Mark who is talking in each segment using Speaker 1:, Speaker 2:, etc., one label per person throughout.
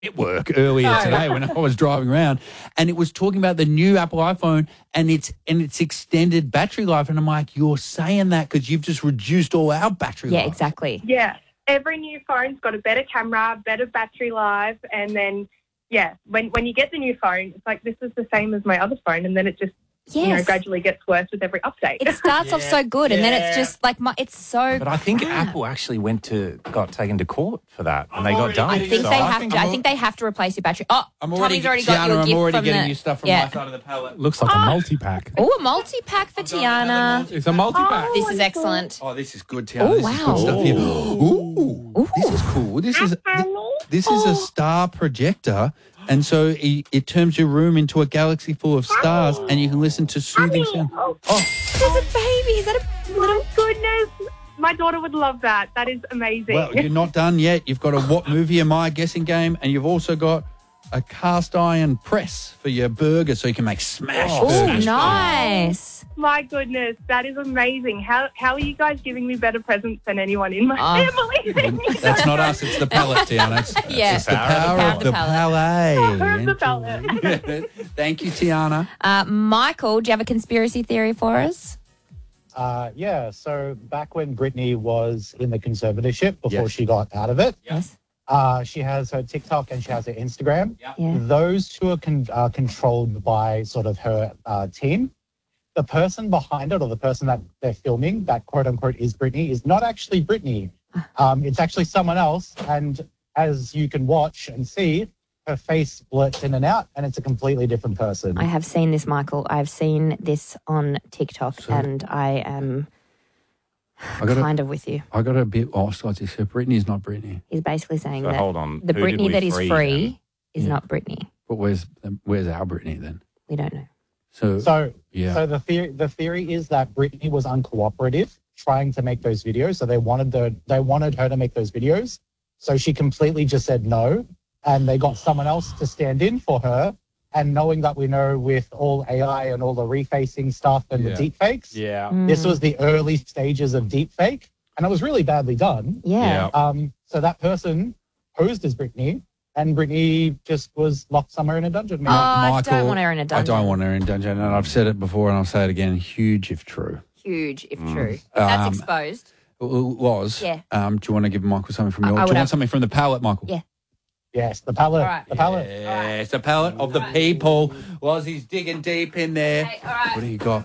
Speaker 1: at work earlier today when I was driving around, and it was talking about the new Apple iPhone and its extended battery life. And I'm like, you're saying that because you've just reduced all our battery life.
Speaker 2: Yeah, exactly.
Speaker 3: Yeah. Every new phone's got a better camera, better battery life, and then, when you get the new phone, it's like, this is the same as my other phone, and then it just gradually gets worse with every update.
Speaker 2: It starts off so good, and then it's just like it's so.
Speaker 4: But I think
Speaker 2: crap.
Speaker 4: Apple actually got taken to court for that, and they got done.
Speaker 2: I think they have to. I think they have to replace your battery. Oh, Tommy's already got you a gift
Speaker 1: I'm already
Speaker 2: from
Speaker 1: getting
Speaker 2: the,
Speaker 1: you stuff from my side of the palette.
Speaker 5: Looks like a multi-pack.
Speaker 2: Oh, a multi-pack for Tiana.
Speaker 5: It's a multi-pack.
Speaker 2: This is excellent.
Speaker 1: Oh, this is good, Tiana.
Speaker 2: Oh,
Speaker 1: This
Speaker 2: wow.
Speaker 1: is good stuff here. Ooh, this is cool. This is a star projector. And so it turns your room into a galaxy full of stars, and you can listen to soothing sound.
Speaker 3: Oh,
Speaker 2: There's a baby. Is that a little?
Speaker 3: goodness. My daughter would love that. That is amazing.
Speaker 1: Well, you're not done yet. You've got a what movie am I guessing game, and you've also got a cast iron press for your burger so you can make smash
Speaker 2: Oh,
Speaker 1: burgers.
Speaker 2: nice.
Speaker 3: My goodness, that is amazing. How are you guys giving me better presents than anyone in my family?
Speaker 1: That's not us. It's the palette, Tiana. It's the power of the palette.
Speaker 3: Power of the palette.
Speaker 1: Thank you, Tiana.
Speaker 2: Michael, do you have a conspiracy theory for us?
Speaker 6: So back when Britney was in the conservatorship before
Speaker 1: Yes.
Speaker 6: she got out of it,
Speaker 2: Yes.
Speaker 6: she has her TikTok and she has her Instagram.
Speaker 2: Yeah.
Speaker 6: Those two are controlled by sort of her team. The person behind it, or the person that they're filming, that quote unquote is Britney, is not actually Britney. It's actually someone else. And as you can watch and see, her face blurts in and out, and it's a completely different person.
Speaker 2: I have seen this, Michael. I've seen this on TikTok, and I am kind of with you.
Speaker 1: I got a bit lost. So Britney's not Britney.
Speaker 2: He's basically saying
Speaker 4: So
Speaker 2: that
Speaker 4: hold on.
Speaker 2: the
Speaker 4: Who did
Speaker 2: Britney
Speaker 4: we
Speaker 2: that is
Speaker 4: free
Speaker 2: free is not Britney.
Speaker 1: But where's our Britney then?
Speaker 2: We don't know.
Speaker 6: So
Speaker 1: Yeah.
Speaker 6: the theory is that Britney was uncooperative trying to make those videos. So they wanted her to make those videos. So she completely just said no, and they got someone else to stand in for her. And knowing that we know with all AI and all the refacing stuff and the deep fakes, this was the early stages of deep fake, and it was really badly done.
Speaker 2: Yeah.
Speaker 6: So that person posed as Britney, and Britney just was locked somewhere in a dungeon.
Speaker 2: I don't want her in a
Speaker 1: I
Speaker 2: dungeon.
Speaker 1: don't want her in a dungeon, and I've said it before, and I'll say it again. Huge if true.
Speaker 2: Huge, if true. If that's exposed.
Speaker 1: It was.
Speaker 2: Yeah.
Speaker 1: Do you want to give Michael something from
Speaker 2: I
Speaker 1: your?
Speaker 2: would
Speaker 1: Do you want
Speaker 2: have-
Speaker 1: something from the palette, Michael?
Speaker 2: Yeah.
Speaker 6: Yes, the palette.
Speaker 2: All right.
Speaker 6: The palette.
Speaker 1: Yes, the palette of the people. Whilst he's digging deep in there.
Speaker 2: Okay, all right.
Speaker 1: What do you got?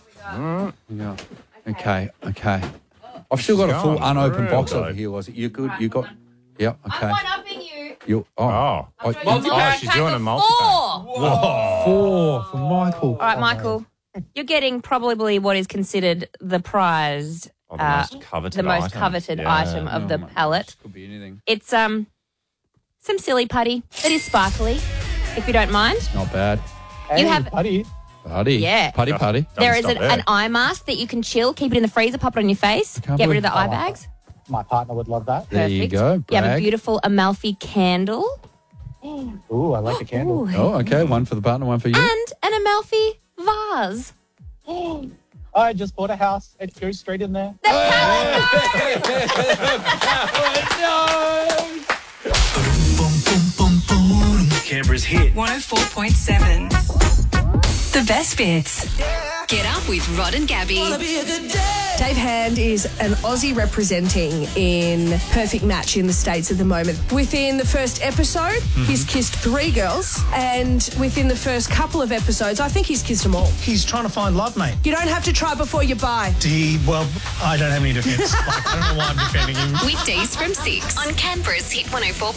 Speaker 1: Okay. I've still got a full
Speaker 4: going
Speaker 1: unopened
Speaker 4: real
Speaker 1: box
Speaker 4: good.
Speaker 1: over here. Was it? You good? You got? Yeah. Okay.
Speaker 2: I'm one-upping you.
Speaker 1: You.
Speaker 4: Oh. She's doing a multi.
Speaker 2: Four.
Speaker 5: 4 for Michael.
Speaker 2: All right, Michael. You're getting probably what is considered the prized,
Speaker 4: Oh, the most coveted
Speaker 2: item of the palette.
Speaker 1: Could be anything.
Speaker 2: It's some silly putty that is sparkly, if you don't mind.
Speaker 1: Not bad.
Speaker 6: Hey,
Speaker 2: You have-
Speaker 6: buddy.
Speaker 1: Putty.
Speaker 2: Yeah.
Speaker 1: Putty.
Speaker 2: There is
Speaker 4: stop there.
Speaker 2: an eye mask that you can chill, keep it in the freezer, pop it on your face,
Speaker 1: can't
Speaker 2: get rid of
Speaker 1: believe-
Speaker 2: the eye bags.
Speaker 6: My partner would love that.
Speaker 1: There you
Speaker 2: Perfect.
Speaker 1: go.
Speaker 2: You have a
Speaker 1: Brag.
Speaker 2: beautiful Amalfi candle
Speaker 6: Ooh, I like a candle.
Speaker 1: Oh, okay. One for the partner, one for you.
Speaker 2: and an Amalfi vase.
Speaker 6: I just bought a house. It goes straight in there.
Speaker 7: Canberra's hit.
Speaker 8: 104.7. The best bits.
Speaker 9: Get up with Rod and Gabby.
Speaker 8: Dave Hand is an Aussie representing in Perfect Match in the States at the moment. Within the first episode, he's kissed 3 girls, and within the first couple of episodes, I think he's kissed them all.
Speaker 7: He's trying to find love, mate.
Speaker 8: You don't have to try before you buy.
Speaker 7: I don't have any defence. I don't know why I'm defending him.
Speaker 9: Weekdays from 6 on Canberra's Hit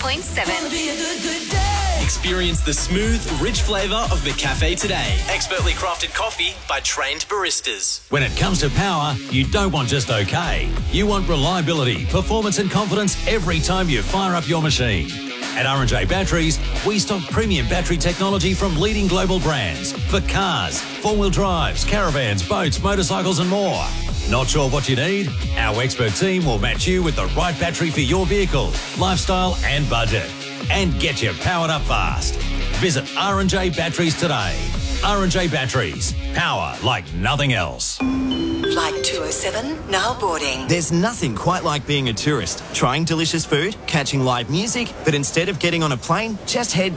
Speaker 9: 104.7.
Speaker 10: Experience the smooth, rich flavour of McCafe today. Expertly crafted coffee by trained baristas.
Speaker 11: When it comes to power, you don't want just okay. You want reliability, performance and confidence every time you fire up your machine. At R&J Batteries, we stock premium battery technology from leading global brands for cars, 4-wheel drives, caravans, boats, motorcycles and more. Not sure what you need? Our expert team will match you with the right battery for your vehicle, lifestyle and budget. And get you powered up fast. Visit R&J Batteries today. R&J Batteries. Power like nothing else.
Speaker 12: Flight 207 now boarding.
Speaker 10: There's nothing quite like being a tourist, trying delicious food, catching live music, but instead of getting on a plane, just head